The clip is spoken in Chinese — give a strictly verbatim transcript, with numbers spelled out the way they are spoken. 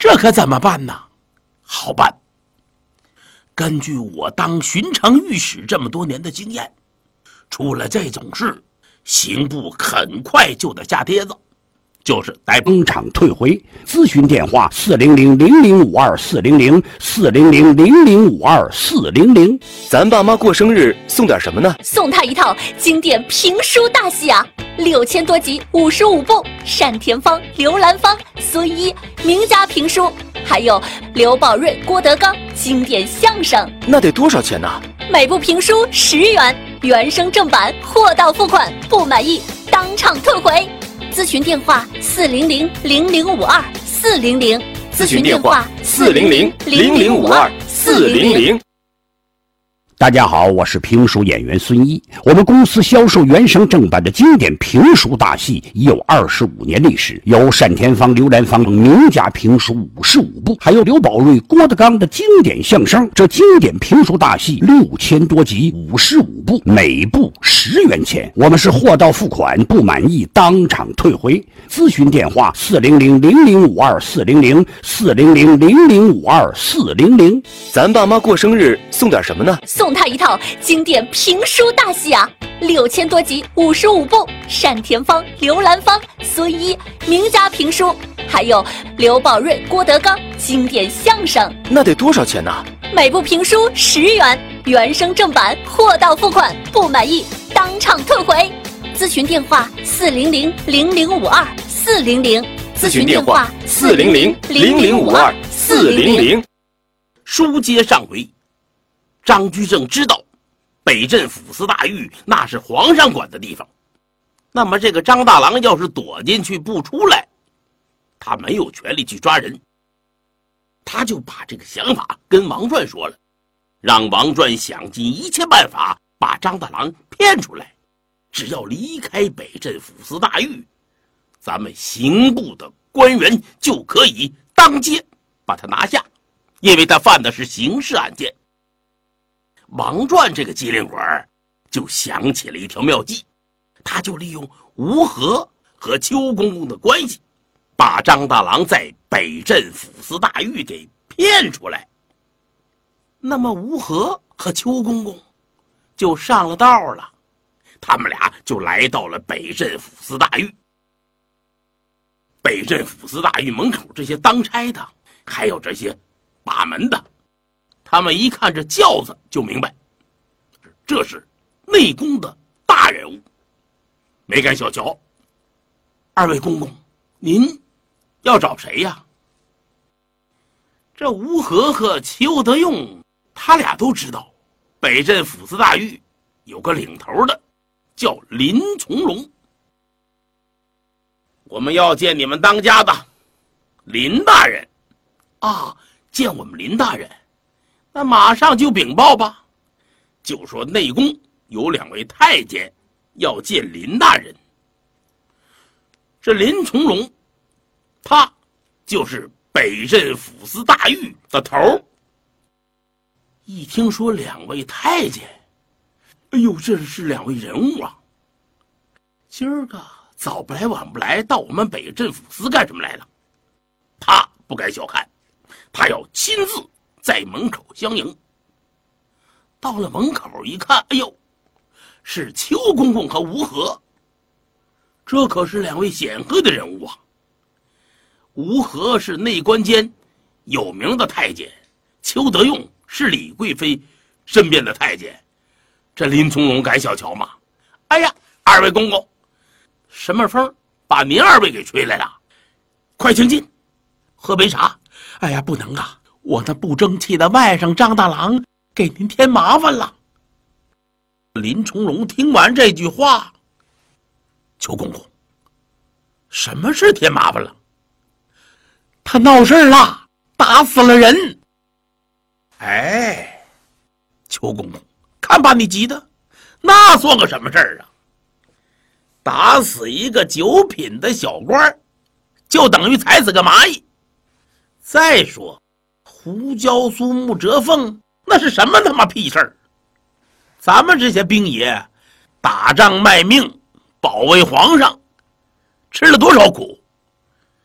这可怎么办呢？好办。根据我当寻常御史这么多年的经验，出了这种事，刑部很快就得下帖子，就是逮捕。 当场退回。咨询电话：四零零零零五二四零零四零零零零五二四零零。 咱爸妈过生日送点什么呢？ 送他一套经典评书大戏啊，六千多集，五十五部，单田芳、刘兰芳、孙一名家评书，还有刘宝瑞、郭德纲经典相声。 那得多少钱呢？ 每部评书十元，原声正版，货到付款，不满意当场退回。咨询电话：四零零零零五二四零零。 咨询电话：四零零零零五二四零零。 大家好，我是评书演员孙一。我们公司销售原声正版的经典评书大戏已有二十五年历史，有单田芳、刘兰芳等名家评书五十五部，还有刘宝瑞、郭德纲的经典相声。这经典评书大戏六千多集，五十五部，每部十元钱。我们是货到付款，不满意当场退回。咨询电话：四零零零零五二四零零四零零零零五二四零零。 咱爸妈过生日送点什么呢？ 送他一套经典评书大戏啊，六千多集，五十五部，单田芳、刘兰芳、孙一名家评书，还有刘宝瑞、郭德纲经典相声。 那得多少钱呢？ 每部评书十元，原声正版，货到付款，不满意当场退回。咨询电话：四零零零零五二四零零。 咨询电话：四零零零零五二四零零。 书接上回，张居正知道北镇抚司大狱那是皇上管的地方，那么这个张大郎要是躲进去不出来，他没有权利去抓人。他就把这个想法跟王传说了，让王传想尽一切办法把张大郎骗出来，只要离开北镇抚司大狱，咱们刑部的官员就可以当街把他拿下，因为他犯的是刑事案件。王传这个机灵鬼就想起了一条妙计，他就利用吴和和邱公公的关系，把张大郎在北镇抚司大狱给骗出来。那么吴和和邱公公就上了道了，他们俩就来到了北镇抚司大狱。北镇抚司大狱门口这些当差的，还有这些把门的，他们一看这轿子就明白，这是内宫的大人物，没敢小瞧。二位公公，您要找谁呀？这吴和和邱德用他俩都知道，北镇抚司大狱有个领头的叫林从龙。我们要见你们当家的林大人啊，见我们林大人，那马上就禀报吧，就说内宫有两位太监要见林大人。这林从龙他就是北镇抚司大狱的头。一听说两位太监，哎呦，这是两位人物啊，今儿个早不来晚不来，到我们北镇抚司干什么来了？他不敢小看，他要亲自在门口相迎。到了门口一看，哎呦，是邱公公和吴和，这可是两位显赫的人物啊。吴和是内官监有名的太监，邱德用是李贵妃身边的太监，这林从容敢小瞧吗？哎呀，二位公公，什么风把您二位给吹来了？快请进，喝杯茶。哎呀，不能啊，我那不争气的外甥张大郎给您添麻烦了。林从容听完这句话，邱公公，什么是添麻烦了？他闹事了，打死了人。哎，邱公公，看把你急的，那算个什么事儿啊？打死一个九品的小官，就等于踩死个蚂蚁。再说胡椒酥木折凤，那是什么他妈屁事儿？咱们这些兵爷打仗卖命保卫皇上，吃了多少苦，